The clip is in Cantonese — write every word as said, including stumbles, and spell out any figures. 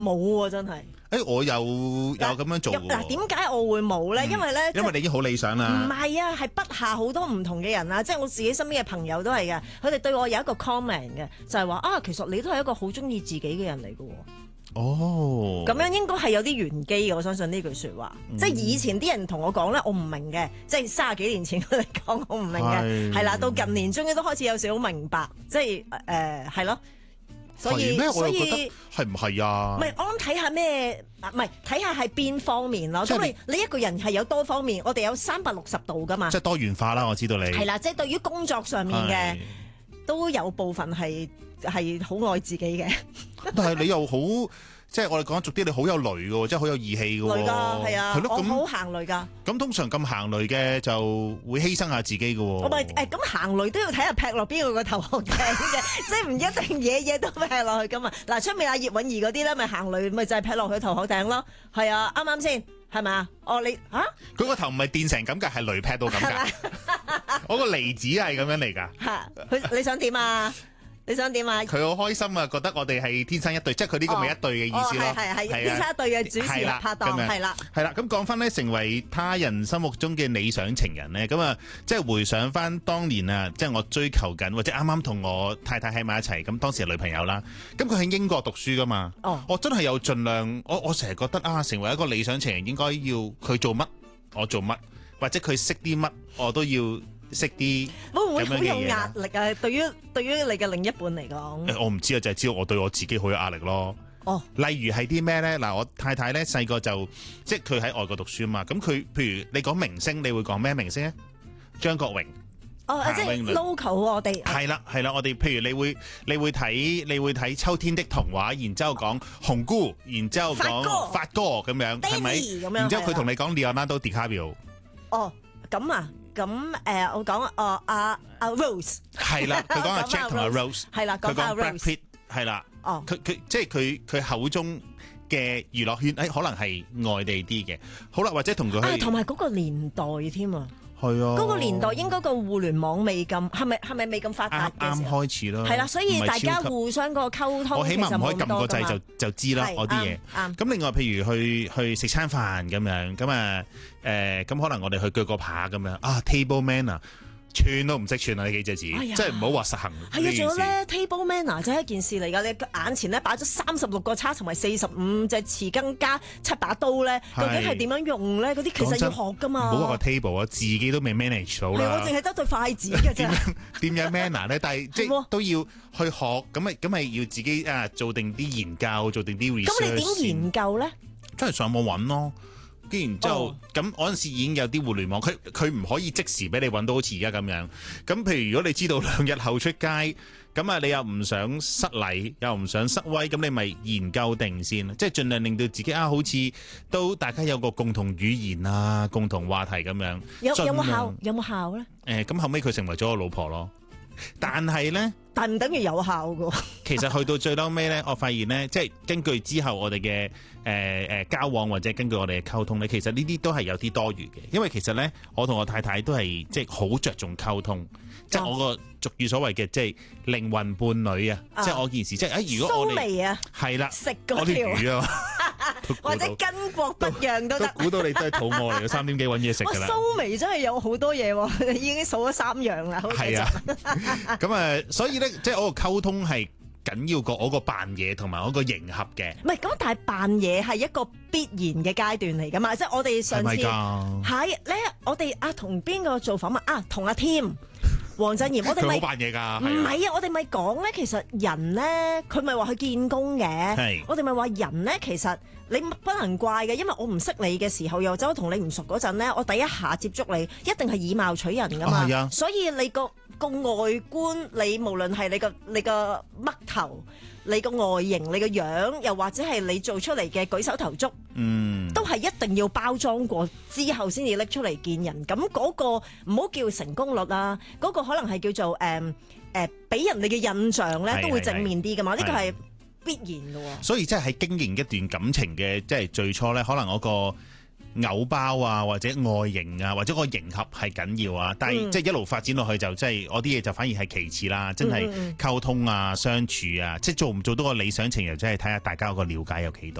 冇喎，真係。 誒，我有有咁樣做喎。 嗱，點解我會冇咧？因為咧， 因為你已經好理想唔啦。 係啊，係筆下好多唔同嘅人啊，即係我自己身邊嘅朋友都係嘅，佢哋對我有一個 comment 嘅，就係話啊，其實你都係一個好中意自己嘅人嚟嘅喎。 哦， 咁樣應該係有啲玄機嘅，我相信呢句説話。 嗯、 即係以前啲人同我講咧，我唔明嘅，即係三十幾年前佢哋講我唔明嘅，係啦，到近年終於都開始有少少明白，即係誒係咯。所以所以係唔係啊？ 唔係，我諗睇下咩，唔係睇下係邊方面咯。咁你你一個人係有多方面，我哋有三百六十度噶嘛。 即係多元化啦，我知道你係啦，即係對於工作上面嘅都有部分係係好愛自己嘅。 但係你又好。即係我哋講俗啲，你好有雷嘅，即係好有義氣嘅。 雷㗎，係啊， 係咯， 我好行雷㗎。 咁通常咁行雷嘅就會犧牲下自己嘅。 我咪誒咁行雷都要睇下劈落邊個個頭殼頂嘅，即係唔一定嘢嘢都劈落去㗎嘛。嗱，出面阿葉韻儀嗰啲咧，咪行雷咪就係劈落去頭殼頂咯。係啊，啱啱先係咪啊？哦，你嚇佢個頭唔係電成咁㗎，係雷劈到咁㗎。我個離子係咁樣嚟㗎。 嚇，佢你想點啊？你想點啊？ 佢好開心啊，覺得我哋係天生一對，即係佢呢個咪一對嘅意思咯。 係係天生一對嘅主持拍檔，係啦。 係啦，咁講翻咧，成為他人心目中嘅理想情人咧，咁啊，即係回想翻當年啊，即係我追求緊或者啱啱同我太太喺埋一齊，咁當時係女朋友啦。咁佢喺英國讀書噶嘛。哦。我真係有盡量，我我成日覺得啊，成為一個理想情人應該要佢做乜，我做乜，或者佢識啲乜，我都要。識啲會唔會好有壓力啊？對於對於你嘅另一半嚟講， 誒我唔知啊，就係知道我對我自己好有壓力咯。 哦， 例如係啲咩咧？嗱，我太太咧細個就即係佢喺外國讀書啊嘛。咁佢譬如你講明星，你會講咩明星咧？張國榮。 哦，即係 local 我哋。係啦係啦，我哋譬如你會你會睇你會睇秋天的童話，然之後講紅姑，然之後講發哥咁樣，係咪？然之後佢同你講 Leonardo DiCaprio。 哦，咁啊。咁誒、呃，我講哦，阿阿 Rose 係啦，佢講阿 Jack 同阿 Rose 係啦，講阿 Brad Pitt 係啦，哦，佢佢即係佢佢口中嘅娛樂圈，誒、哎、可能係外地啲嘅，好啦，或者同佢啊，同埋嗰個年代添啊， 係啊， 嗰個年代應該個互聯網未咁，係咪係咪未咁發達嘅時候？ 啱開始咯， 係啦，所以大家互相個溝通， 我起碼唔可以撳個掣就就知啦，我啲嘢。咁另外譬如去去食餐飯咁樣，咁啊誒，咁可能我哋去鋸個扒咁樣啊 ，table manner 串都唔識串啊！呢幾隻字，即係唔好話實行。 係啊，仲有咧 table manner 就係一件事嚟㗎。你眼前咧擺咗三十六個叉同埋四十五隻匙羹加七把刀咧，究竟係點樣用咧？嗰啲其實要學㗎嘛。 唔好話個 table 啊，自己都未 manage 到啦。 我淨係得對筷子嘅啫。 點樣 manner 咧？但係即係都要去學，咁咪咁咪要自己啊做定啲研究，做定啲 research。 咁你點研究咧？ 真係上網揾咯。跟然之後，咁嗰陣時已經有啲互聯網，佢佢唔可以即時俾你揾到好似而家咁樣。咁譬如如果你知道兩日後出街，咁啊你又唔想失禮，又唔想失威，咁你咪研究定先，即係盡量令到自己啊，好似都大家有個共同語言啊，共同話題咁樣。 有有冇效？有冇效咧？ 誒、呃，咁後尾佢成為咗我老婆咯。但係咧， 但唔等於有效噶。 其實去到最嬲尾咧，我發現咧，即係根據之後我哋嘅誒誒交往或者根據我哋嘅溝通咧，其實呢啲都係有啲多餘嘅。因為其實咧，我同我太太都係即係好着重溝通，哦、即係我個俗語所謂嘅即係靈魂伴侶啊。即係我件事，即係誒，如果我哋係啦， 食嗰條啊， 或者巾幗不讓都得。 估到你都係肚餓嚟嘅，三點幾揾嘢食㗎啦。 蘇眉真係有好多嘢，已經數咗三樣啦。 係啊，咁啊，所以咧，即係我個溝通係緊要過我個扮嘢同埋我個迎合嘅。 唔係咁，但係扮嘢係一個必然嘅階段嚟㗎嘛。即係我哋上次係咧，我哋啊同邊個做訪問啊？同阿 Tim。黃振賢，我哋咪扮嘢㗎， 唔係啊！我哋咪講咧，其實人咧，佢咪話去見工嘅。我哋咪話人咧，其實你不能怪嘅，因為我唔識你嘅時候，又走同你唔熟嗰陣咧，我第一下接觸你，一定係以貌取人㗎嘛。 啊、 所以你個個外觀，你無論係你個你個嘜頭，你個外形，你個樣，又或者係你做出嚟嘅舉手投足，嗯，都係一定要包裝過之後先至拎出嚟見人。咁嗰個唔好叫成功率啊，嗰個可能係叫做誒誒俾人哋嘅印象咧，都會正面啲噶嘛。呢個係必然嘅喎。 所以即係喺經營一段感情嘅即係最初咧，可能嗰個偶包啊，或者外形啊，或者個迎合係緊要啊。但係、嗯、即係一路發展落去就即係我啲嘢就反而係其次啦。真係溝通啊、相處啊，即係做唔做到個理想情人，真係睇下大家個了解有幾多。